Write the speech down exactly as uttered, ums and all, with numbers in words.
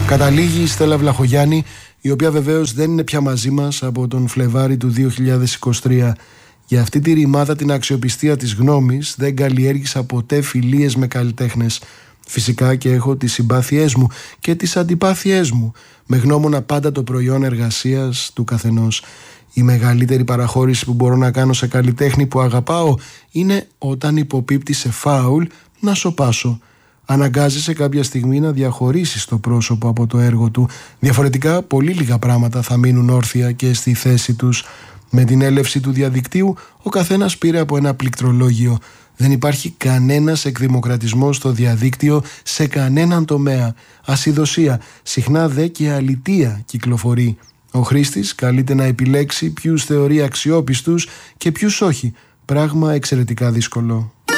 Καταλήγει η Στέλλα Βλαχογιάννη, η οποία βεβαίως δεν είναι πια μαζί μας από τον Φλεβάρι του δύο χιλιάδες είκοσι τρία. Για αυτή τη ρημάδα, την αξιοπιστία της γνώμης, δεν καλλιέργησα ποτέ φιλίες με καλλιτέχνες. Φυσικά και έχω τις συμπάθειές μου και τις αντιπάθειές μου, με γνώμονα πάντα το προϊόν εργασίας του καθενός. Η μεγαλύτερη παραχώρηση που μπορώ να κάνω σε καλλιτέχνη που αγαπάω είναι όταν υποπίπτει σε φάουλ να σωπάσω. Αναγκάζεσαι κάποια στιγμή να διαχωρίσεις το πρόσωπο από το έργο του. Διαφορετικά, πολύ λίγα πράγματα θα μείνουν όρθια και στη θέση τους. Με την έλευση του διαδικτύου, ο καθένας πήρε από ένα πληκτρολόγιο. Δεν υπάρχει κανένας εκδημοκρατισμός στο διαδίκτυο σε κανέναν τομέα. Ασυδοσία, συχνά δε και αλητεία κυκλοφορεί. Ο χρήστης καλείται να επιλέξει ποιους θεωρεί αξιόπιστους και ποιους όχι. Πράγμα εξαιρετικά δύσκολο.